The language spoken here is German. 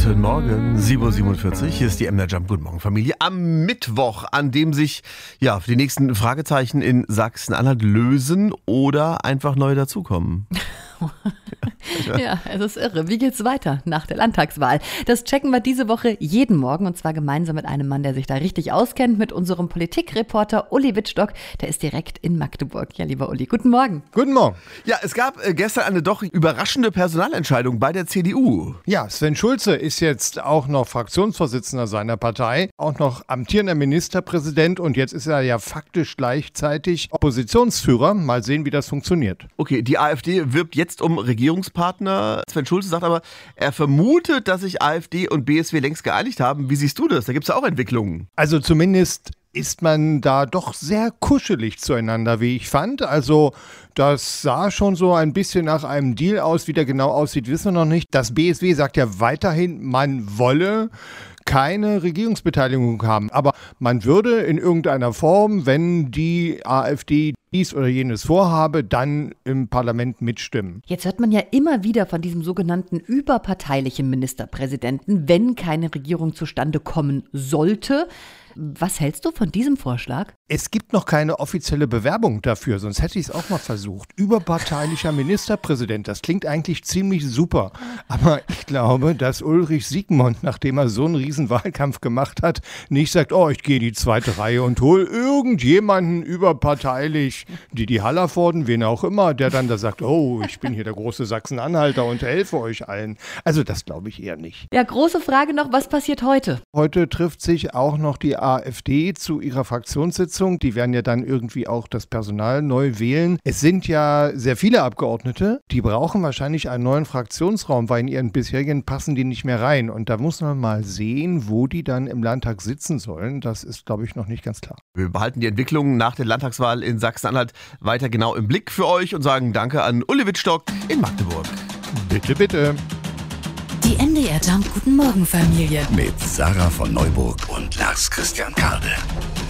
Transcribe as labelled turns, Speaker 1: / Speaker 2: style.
Speaker 1: Guten Morgen, 7:47 Uhr. Hier ist die MDR Jump. Guten Morgen, Familie. Am Mittwoch, an dem sich die nächsten Fragezeichen in Sachsen-Anhalt lösen oder einfach neu dazukommen.
Speaker 2: Ja, es ist irre. Wie geht's weiter nach der Landtagswahl? Das checken wir diese Woche jeden Morgen und zwar gemeinsam mit einem Mann, der sich da richtig auskennt, mit unserem Politikreporter Uli Wittstock. Der ist direkt in Magdeburg. Ja, lieber Uli, guten Morgen.
Speaker 3: Guten Morgen.
Speaker 1: Ja, es gab gestern eine doch überraschende Personalentscheidung bei der CDU.
Speaker 3: Ja, Sven Schulze ist jetzt auch noch Fraktionsvorsitzender seiner Partei, auch noch amtierender Ministerpräsident und jetzt ist er ja faktisch gleichzeitig Oppositionsführer. Mal sehen, wie das funktioniert.
Speaker 1: Okay, die AfD wirbt jetzt um Regierungspartner. Sven Schulze sagt aber, er vermutet, dass sich AfD und BSW längst geeinigt haben. Wie siehst du das? Da gibt es ja auch Entwicklungen.
Speaker 3: Also zumindest ist man da doch sehr kuschelig zueinander, wie ich fand. Also das sah schon so ein bisschen nach einem Deal aus. Wie der genau aussieht, wissen wir noch nicht. Das BSW sagt ja weiterhin, man wolle keine Regierungsbeteiligung haben. Aber man würde in irgendeiner Form, wenn die AfD dies oder jenes vorhabe, dann im Parlament mitstimmen.
Speaker 2: Jetzt hört man ja immer wieder von diesem sogenannten überparteilichen Ministerpräsidenten, wenn keine Regierung zustande kommen sollte. Was hältst du von diesem Vorschlag?
Speaker 3: Es gibt noch keine offizielle Bewerbung dafür, sonst hätte ich es auch mal versucht. Überparteilicher Ministerpräsident, das klingt eigentlich ziemlich super. Aber ich glaube, dass Ulrich Siegmund, nachdem er so einen riesen Wahlkampf gemacht hat, nicht sagt, oh, ich gehe in die zweite Reihe und hole irgendjemanden überparteilich, die Hallervorden, wen auch immer, der dann da sagt, oh, ich bin hier der große Sachsen-Anhalter und helfe euch allen. Also das glaube ich eher nicht.
Speaker 2: Ja, große Frage noch, was passiert heute?
Speaker 3: Heute trifft sich auch noch die AfD zu ihrer Fraktionssitzung. Die werden ja dann irgendwie auch das Personal neu wählen. Es sind ja sehr viele Abgeordnete, die brauchen wahrscheinlich einen neuen Fraktionsraum, weil in ihren bisherigen passen die nicht mehr rein. Und da muss man mal sehen, wo die dann im Landtag sitzen sollen. Das ist, glaube ich, noch nicht ganz klar.
Speaker 1: Wir behalten die Entwicklungen nach der Landtagswahl in Sachsen-Anhalt weiter genau im Blick für euch und sagen Danke an Uli Wittstock in Magdeburg.
Speaker 3: Bitte, bitte.
Speaker 4: Die MDR Jump Guten Morgen Familie.
Speaker 5: Mit Sarah von Neuburg und Lars Christian Kade.